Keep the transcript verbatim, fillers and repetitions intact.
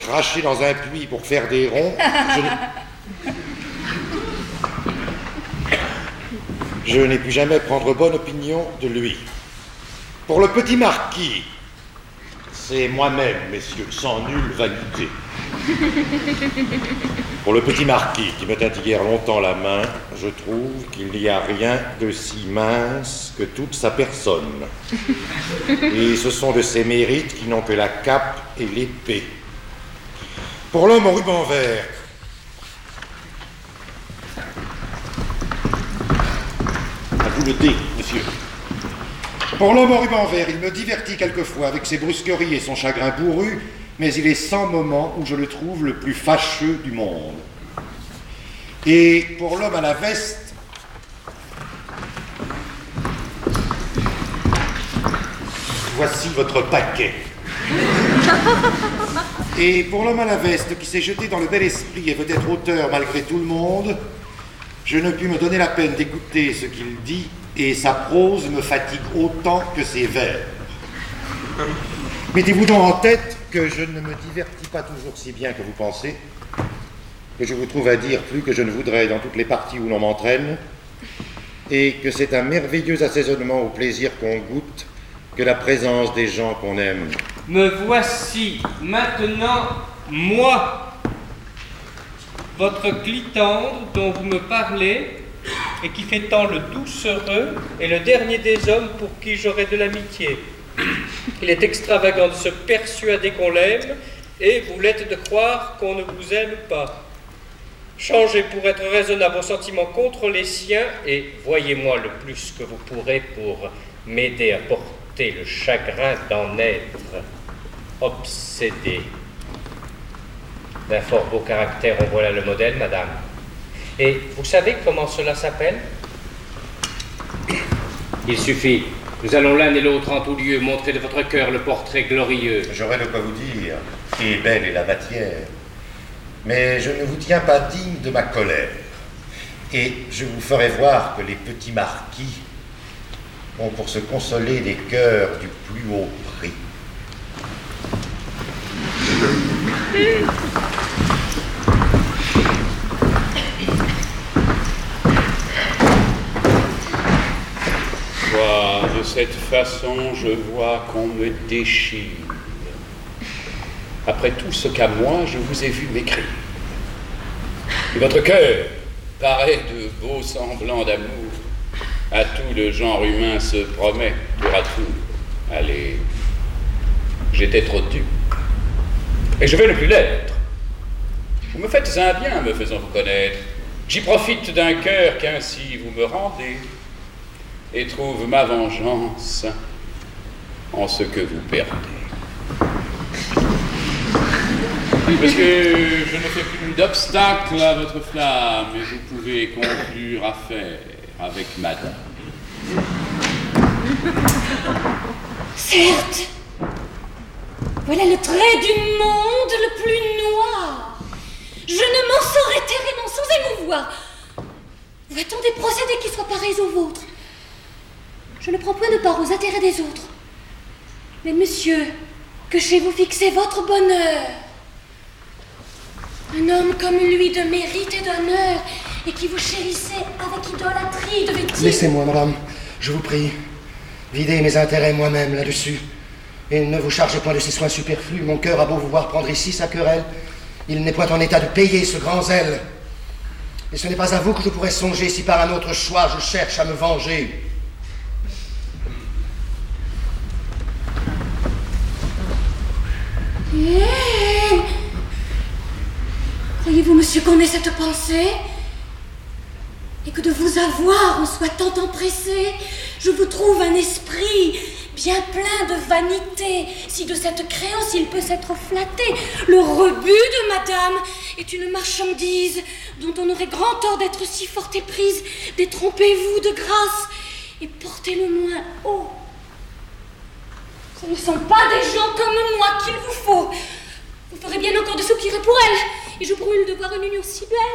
cracher dans un puits pour faire des ronds, je n'ai... Je n'ai pu jamais prendre bonne opinion de lui. Pour le petit marquis, c'est moi-même, messieurs, sans nulle vanité. Pour le petit marquis qui me tint hier longtemps la main, je trouve qu'il n'y a rien de si mince que toute sa personne. Et ce sont de ses mérites qui n'ont que la cape et l'épée. Pour l'homme au ruban vert, à vous le dé, monsieur. Pour l'homme au ruban vert, il me divertit quelquefois avec ses brusqueries et son chagrin bourru, mais il est sans moment où je le trouve le plus fâcheux du monde. Et pour l'homme à la veste, voici votre paquet. Et pour l'homme à la veste qui s'est jeté dans le bel esprit et veut être auteur malgré tout le monde, je ne puis me donner la peine d'écouter ce qu'il dit, et sa prose me fatigue autant que ses vers. Mettez-vous donc en tête que je ne me divertis pas toujours si bien que vous pensez, que je vous trouve à dire plus que je ne voudrais dans toutes les parties où l'on m'entraîne, et que c'est un merveilleux assaisonnement au plaisir qu'on goûte que la présence des gens qu'on aime. Me voici maintenant, moi, votre clitandre dont vous me parlez, et qui fait tant le doucereux, est le dernier des hommes pour qui j'aurai de l'amitié. Il est extravagant de se persuader qu'on l'aime, et vous l'êtes de croire qu'on ne vous aime pas. Changez pour être raisonnable vos sentiments contre les siens, et voyez-moi le plus que vous pourrez pour m'aider à porter le chagrin d'en être obsédé. D'un fort beau caractère, en voilà le modèle, madame. Et vous savez comment cela s'appelle? Il suffit. Nous allons l'un et l'autre en tout lieu montrer de votre cœur le portrait glorieux. J'aurais de quoi vous dire, et belle est la matière. Mais je ne vous tiens pas digne de ma colère. Et je vous ferai voir que les petits marquis ont pour se consoler des cœurs du plus haut prix. Vois, de cette façon, je vois qu'on me déchire. Après tout ce qu'à moi, je vous ai vu m'écrire. Et votre cœur paraît de beaux semblants d'amour. À tout le genre humain se promet, tour à tour. Allez, j'étais trop dupe. Et je vais ne plus l'être. Vous me faites un bien me faisant vous connaître. J'y profite d'un cœur qu'ainsi vous me rendez, et trouve ma vengeance en ce que vous perdez. Parce que je ne fais plus d'obstacle à votre flamme, et vous pouvez conclure affaire avec madame. Certes, voilà le trait du monde le plus noir. Je ne m'en saurais terrer sans émouvoir. Vous attendez procédés qui soient pareils aux vôtres. Je ne prends point de part aux intérêts des autres. Mais monsieur, que chez vous fixez votre bonheur. Un homme comme lui de mérite et d'honneur, et qui vous chérissez avec idolâtrie, devait-il... Laissez-moi, madame, je vous prie. Videz mes intérêts moi-même là-dessus. Et ne vous chargez point de ces soins superflus. Mon cœur a beau vous voir prendre ici sa querelle, il n'est point en état de payer ce grand zèle. Et ce n'est pas à vous que je pourrais songer si par un autre choix je cherche à me venger. Eh, croyez-vous, monsieur, qu'on ait cette pensée? Et que de vous avoir on soit tant empressé? Je vous trouve un esprit bien plein de vanité. Si de cette créance il peut s'être flatté, le rebut de madame est une marchandise dont on aurait grand tort d'être si fort éprise. Détrompez-vous de grâce et portez-le moins haut. Ce ne sont pas des gens comme moi qu'il vous faut. Vous ferez bien encore de soupirer pour elle, et je brûle de voir une union si belle.